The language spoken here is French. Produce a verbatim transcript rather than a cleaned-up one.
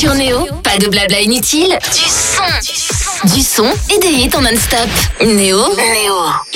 Sur Néo, pas de blabla inutile, du son. Du son et des hits en non-stop. Néo, Néo.